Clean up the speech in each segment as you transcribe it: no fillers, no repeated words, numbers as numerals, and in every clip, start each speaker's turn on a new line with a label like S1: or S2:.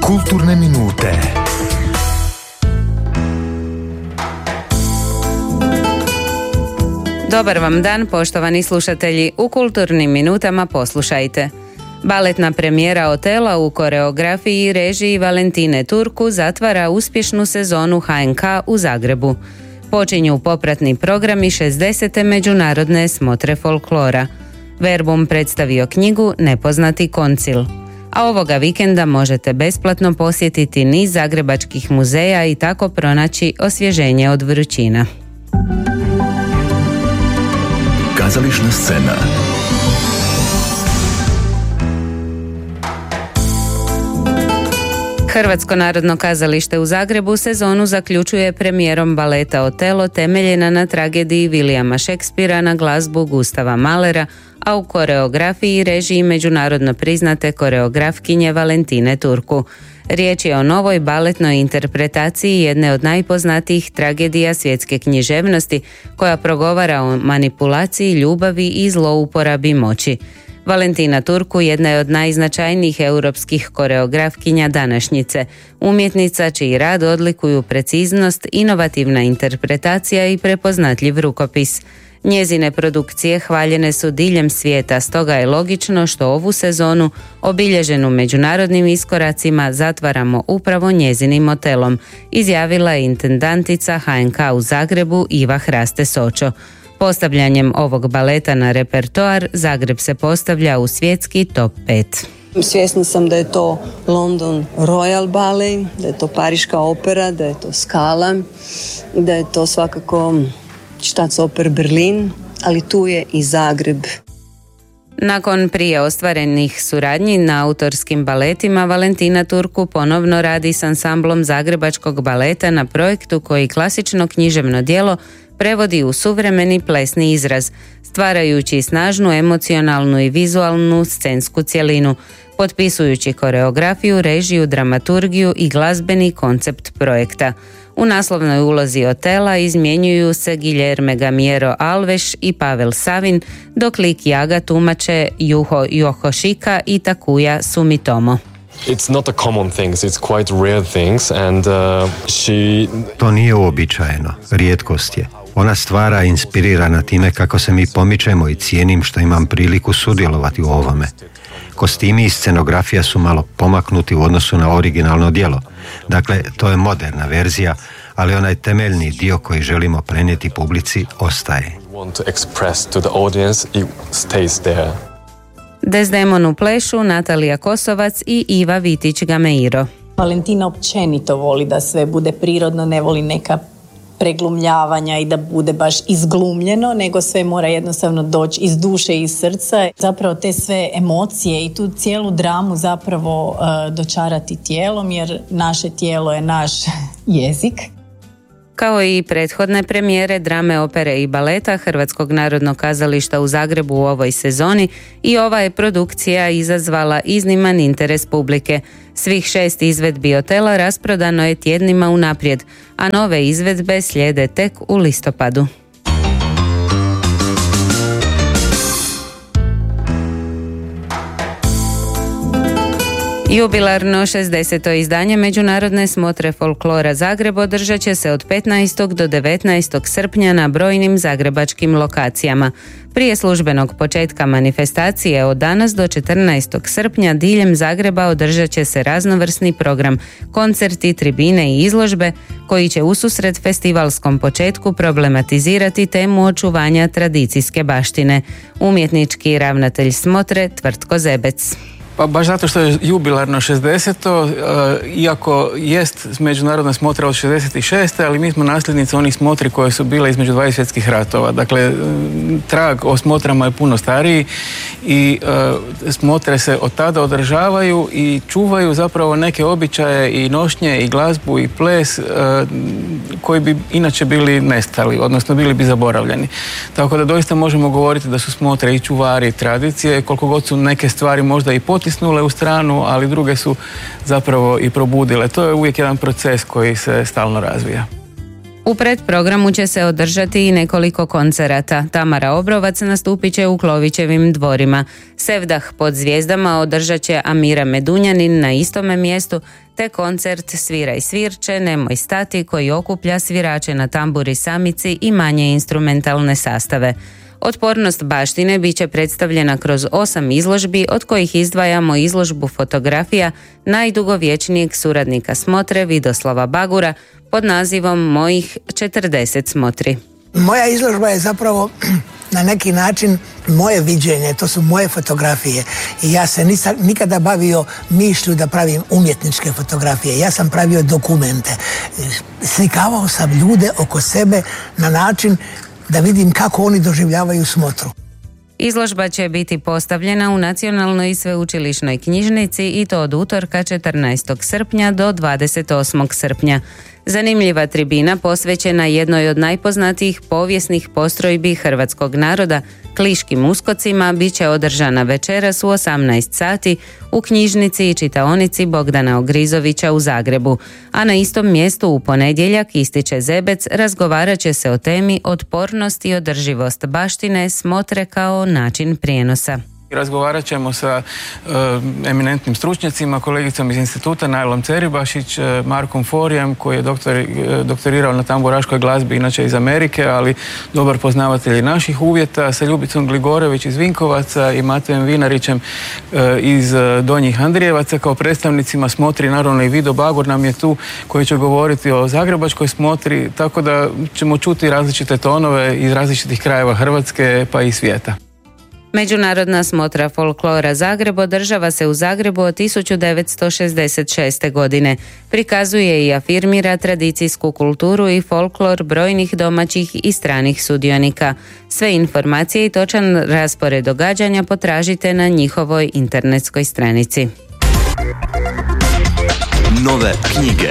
S1: Kulturne minute.
S2: Dobar vam dan, poštovani slušatelji. U Kulturnim minutama poslušajte. Baletna premijera Otela u koreografiji i režiji Valentine Turku zatvara uspješnu sezonu HNK u Zagrebu. Počinju popratni programi 60. međunarodne smotre folklora. Verbum predstavio knjigu Nepoznati koncil. A ovoga vikenda možete besplatno posjetiti niz zagrebačkih muzeja i tako pronaći osvježenje od vrućina.
S1: Kazališna scena.
S2: Hrvatsko narodno kazalište u Zagrebu sezonu zaključuje premijerom baleta Otelo temeljena na tragediji Williama Shakespearea na glazbu Gustava Mahlera, a u koreografiji i režiji međunarodno priznate koreografkinje Valentine Turku. Riječ je o novoj baletnoj interpretaciji jedne od najpoznatijih tragedija svjetske književnosti koja progovara o manipulaciji, ljubavi i zlouporabi moći. Valentina Turku jedna je od najznačajnijih europskih koreografkinja današnjice, umjetnica čiji rad odlikuju preciznost, inovativna interpretacija i prepoznatljiv rukopis. Njezine produkcije hvaljene su diljem svijeta, stoga je logično što ovu sezonu, obilježenu međunarodnim iskoracima, zatvaramo upravo njezinim Otelom, izjavila je intendantica HNK u Zagrebu Iva Hraste Sočo. Postavljanjem ovog baleta na repertoar, Zagreb se postavlja u svjetski top 5.
S3: Svjesna sam da je to London Royal Ballet, da je to Pariška opera, da je to Scala, da je to svakako Staatsoper Berlin, ali tu je i Zagreb.
S2: Nakon prije ostvarenih suradnji na autorskim baletima, Valentina Turku ponovno radi s ansamblom Zagrebačkog baleta na projektu koji klasično književno djelo prevodi u suvremeni plesni izraz, stvarajući snažnu emocionalnu i vizualnu scensku cjelinu, potpisujući koreografiju, režiju, dramaturgiju i glazbeni koncept projekta. U naslovnoj ulozi Otela izmjenjuju se Guilherme Gamiero Alves i Pavel Savin, dok lik Jaga tumače Juho Yoshihiko i Takuya Sumitomo.
S4: It's not a common thing, it's quite rare things and
S5: To nije uobičajeno, rijetkost je. Ona stvara inspirirana time kako se mi pomičemo i cijenim što imam priliku sudjelovati u ovome. Kostimi i scenografija su malo pomaknuti u odnosu na originalno djelo. Dakle, to je moderna verzija, ali onaj temeljni dio koji želimo prenijeti publici ostaje.
S2: Desdemonu plešu Natalija Kosovac i Iva Vitić-Gameiro.
S6: Valentina općenito voli da sve bude prirodno, ne voli neka preglumljavanja i da bude baš izglumljeno, nego sve mora jednostavno doći iz duše i iz srca. Zapravo te sve emocije i tu cijelu dramu zapravo dočarati tijelom, jer naše tijelo je naš jezik.
S2: Kao i prethodne premijere drame, opere i baleta Hrvatskog narodnog kazališta u Zagrebu u ovoj sezoni, i ova je produkcija izazvala izniman interes publike. Svih 6 izvedbi Otela rasprodano je tjednima unaprijed, a nove izvedbe slijede tek u listopadu. Jubilarno 60. izdanje Međunarodne smotre folklora Zagreb održat će se od 15. do 19. srpnja na brojnim zagrebačkim lokacijama. Prije službenog početka manifestacije od danas do 14. srpnja diljem Zagreba održat će se raznovrsni program, koncerti, tribine i izložbe koji će ususret festivalskom početku problematizirati temu očuvanja tradicijske baštine. Umjetnički ravnatelj smotre Tvrtko Zebec.
S7: Pa baš zato što je jubilarno 60. Iako jest međunarodna smotra od 66. ali mi smo nasljednici onih smotri koje su bile između 2 svjetskih ratova. Dakle, trag o smotrama je puno stariji i smotre se od tada održavaju i čuvaju zapravo neke običaje i nošnje i glazbu i ples koji bi inače bili nestali, odnosno bili bi zaboravljeni. Tako da doista možemo govoriti da su smotre i čuvari tradicije, koliko god su neke stvari možda i potisnule u stranu, ali druge su zapravo i probudile. To je uvijek jedan proces koji se stalno razvija.
S2: U predprogramu će se održati i nekoliko koncerata. Tamara Obrovac nastupit će u Klovićevim dvorima. Sevdah pod zvijezdama održat će Amira Medunjanin na istome mjestu, te koncert Sviraj svirče, nemoj stati, koji okuplja svirače na tamburi samici i manje instrumentalne sastave. Otpornost baštine bit će predstavljena kroz 8 izložbi, od kojih izdvajamo izložbu fotografija najdugovječnijeg suradnika smotre Vidoslava Bagura pod nazivom Mojih 40 smotri.
S8: Moja izložba je zapravo na neki način moje viđenje, to su moje fotografije i ja se nisam nikada bavio mišlju da pravim umjetničke fotografije, ja sam pravio dokumente. Slikavao sam ljude oko sebe na način da vidim kako oni doživljavaju smotru.
S2: Izložba će biti postavljena u Nacionalnoj sveučilišnoj knjižnici i to od utorka 14. srpnja do 28. srpnja. Zanimljiva tribina posvećena jednoj od najpoznatijih povijesnih postrojbi hrvatskog naroda, Kliškim uskocima, bit će održana večeras u 18 sati u knjižnici i čitaonici Bogdana Ogrizovića u Zagrebu, a na istom mjestu u ponedjeljak, ističe Zebec, razgovarat će se o temi otpornost i održivost baštine smotre kao način prijenosa.
S7: Razgovarat ćemo sa eminentnim stručnjacima, kolegicom iz instituta Najlom Ceribašić, Markom Forijem koji je doktorirao na tamburaškoj glazbi, inače iz Amerike, ali dobar poznavatelj naših uvjeta, sa Ljubicom Gligorević iz Vinkovaca i Matejem Vinarićem iz Donjih Andrijevaca kao predstavnicima smotri. Naravno i Vido Bagor nam je tu koji će govoriti o zagrebačkoj smotri, tako da ćemo čuti različite tonove iz različitih krajeva Hrvatske pa i svijeta.
S2: Međunarodna smotra folklora Zagreb održava se u Zagrebu od 1966. godine. Prikazuje i afirmira tradicijsku kulturu i folklor brojnih domaćih i stranih sudionika. Sve informacije i točan raspored događanja potražite na njihovoj internetskoj stranici.
S1: Nove knjige.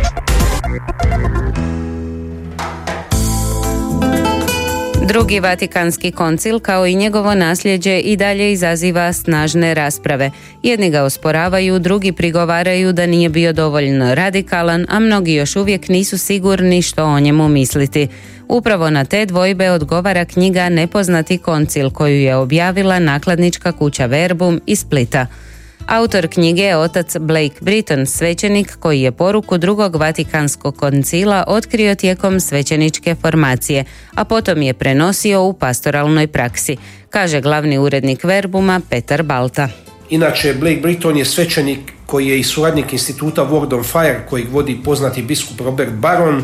S2: Drugi Vatikanski koncil, kao i njegovo nasljeđe, i dalje izaziva snažne rasprave. Jedni ga osporavaju, drugi prigovaraju da nije bio dovoljno radikalan, a mnogi još uvijek nisu sigurni što o njemu misliti. Upravo na te dvojbe odgovara knjiga Nepoznati koncil, koju je objavila nakladnička kuća Verbum iz Splita. Autor knjige je otac Blake Britton, svećenik koji je poruku drugog Vatikanskog koncila otkrio tijekom svećeničke formacije, a potom je prenosio u pastoralnoj praksi, kaže glavni urednik Verbuma Petar Balta.
S9: Inače, Blake Britton je svećenik koji je i suradnik instituta Word on Fire kojeg vodi poznati biskup Robert Barron,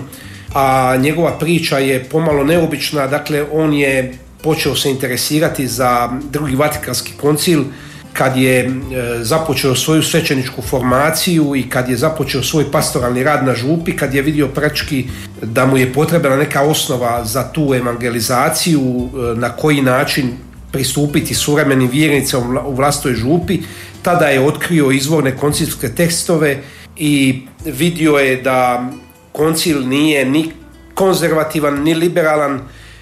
S9: a njegova priča je pomalo neobična. Dakle, on je počeo se interesirati za drugi Vatikanski koncil kad je započeo svoju svećeničku formaciju i kad je započeo svoj pastoralni rad na župi, kad je vidio praktički da mu je potrebna neka osnova za tu evangelizaciju, na koji način pristupiti suvremenim vjernicima u vlastitoj župi, tada je otkrio izvorne koncilske tekstove i vidio je da koncil nije ni konzervativan ni liberalan,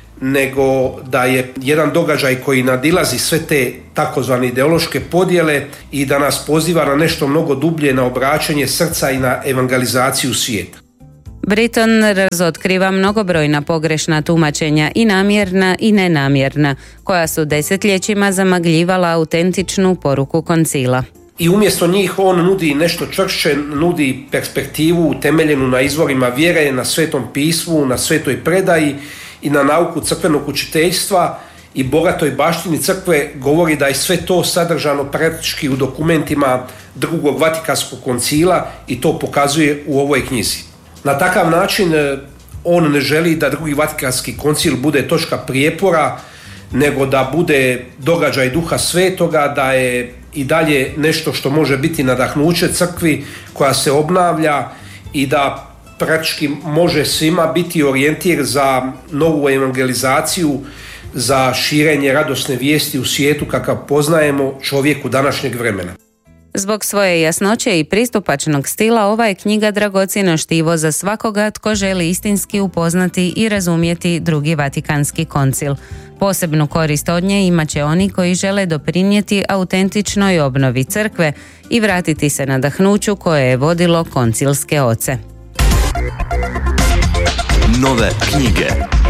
S9: nego da je jedan događaj koji nadilazi sve te takozvane ideološke podjele i da nas poziva na nešto mnogo dublje, na obraćanje srca i na evangelizaciju svijeta.
S2: Britton razotkriva mnogobrojna pogrešna tumačenja, i namjerna i nenamjerna, koja su desetljećima zamagljivala autentičnu poruku koncila.
S9: I umjesto njih on nudi nešto čvršće, nudi perspektivu utemeljenu na izvorima vjere, na Svetom pismu, na svetoj predaji i na nauku crkvenog učiteljstva i bogatoj baštini crkve. Govori da je sve to sadržano praktički u dokumentima drugog Vatikanskog koncila i to pokazuje u ovoj knjizi. Na takav način on ne želi da drugi Vatikanski koncil bude točka prijepora, nego da bude događaj Duha Svetoga, da je i dalje nešto što može biti nadahnuće crkvi koja se obnavlja i da praktički može svima biti orijentir za novu evangelizaciju, za širenje radosne vijesti u svijetu kakav poznajemo, čovjeku današnjeg vremena.
S2: Zbog svoje jasnoće i pristupačnog stila, ova je knjiga dragocjeno štivo za svakoga tko želi istinski upoznati i razumjeti drugi Vatikanski koncil. Posebnu korist od nje imat će oni koji žele doprinijeti autentičnoj obnovi crkve i vratiti se nadahnuću koje je vodilo koncilske oce.
S1: Nove knjige.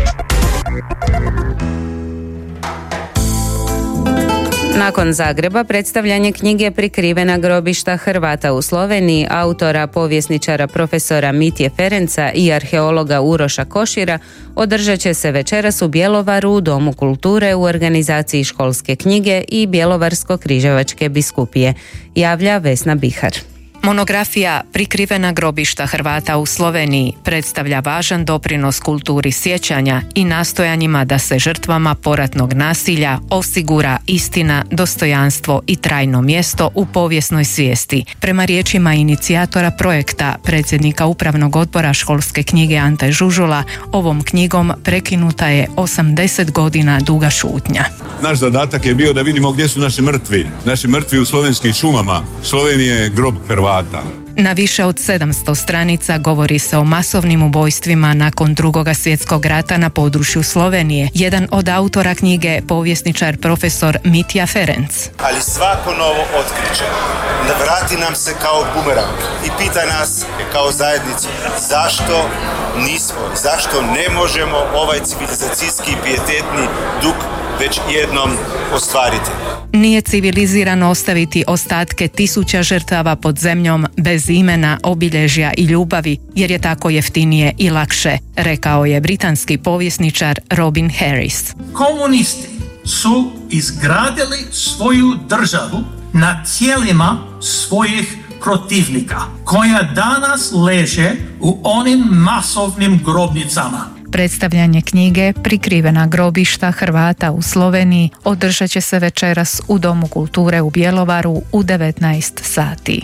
S2: Nakon Zagreba predstavljanje knjige Prikrivena grobišta Hrvata u Sloveniji autora, povjesničara profesora Mitje Ferenca i arheologa Uroša Košira održat će se večeras u Bjelovaru u Domu kulture u organizaciji Školske knjige i Bjelovarsko-križevačke biskupije, javlja Vesna Bihar.
S10: Monografija Prikrivena grobišta Hrvata u Sloveniji predstavlja važan doprinos kulturi sjećanja i nastojanjima da se žrtvama poratnog nasilja osigura istina, dostojanstvo i trajno mjesto u povijesnoj svijesti. Prema riječima inicijatora projekta, predsjednika Upravnog odbora Školske knjige Ante Žužula, ovom knjigom prekinuta je 80 godina duga šutnja.
S11: Naš zadatak je bio da vidimo gdje su naši mrtvi u slovenskim šumama. Slovenija je grob Hrvata.
S10: Na više od 700 stranica govori se o masovnim ubojstvima nakon Drugog svjetskog rata na području Slovenije. Jedan od autora knjige, povjesničar profesor Mitja Ferenc.
S12: Ali svako novo otkriće vrati nam se kao bumerang i pita nas kao zajednicu zašto nismo, zašto ne možemo ovaj civilizacijski pijetetni dug već jednom ostvariti.
S10: Nije civilizirano ostaviti ostatke tisuća žrtava pod zemljom bez imena, obilježja i ljubavi, jer je tako jeftinije i lakše, rekao je britanski povjesničar Robin Harris.
S13: Komunisti su izgradili svoju državu na tijelima svojih protivnika, koja danas leže u onim masovnim grobnicama.
S10: Predstavljanje knjige Prikrivena grobišta Hrvata u Sloveniji održat će se večeras u Domu kulture u Bjelovaru u 19 sati.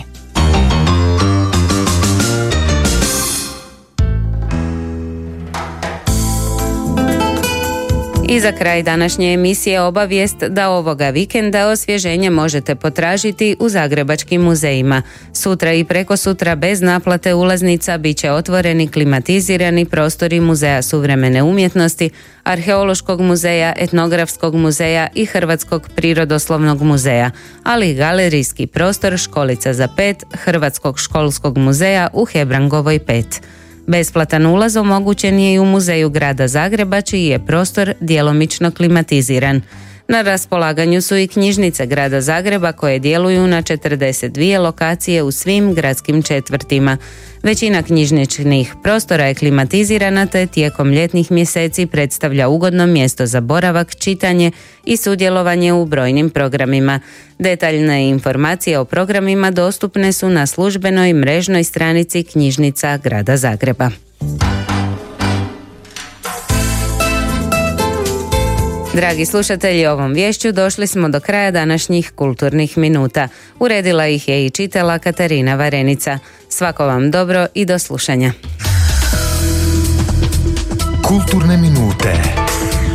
S2: I za kraj današnje emisije obavijest da ovoga vikenda osvježenje možete potražiti u zagrebačkim muzejima. Sutra i prekosutra bez naplate ulaznica bit će otvoreni klimatizirani prostori Muzeja suvremene umjetnosti, Arheološkog muzeja, Etnografskog muzeja i Hrvatskog prirodoslovnog muzeja, ali i galerijski prostor Školica za 5 Hrvatskog školskog muzeja u Hebrangovoj 5. Besplatan ulaz omogućen je i u Muzeju grada Zagreba, čiji je prostor djelomično klimatiziran. Na raspolaganju su i knjižnice grada Zagreba koje djeluju na 42 lokacije u svim gradskim četvrtima. Većina knjižničnih prostora je klimatizirana te tijekom ljetnih mjeseci predstavlja ugodno mjesto za boravak, čitanje i sudjelovanje u brojnim programima. Detaljne informacije o programima dostupne su na službenoj mrežnoj stranici knjižnica grada Zagreba. Dragi slušatelji, ovom viješću došli smo do kraja današnjih kulturnih minuta. Uredila ih je i čitala Katarina Varenica. Svako vam dobro i do slušanja.
S1: Kulturne minute.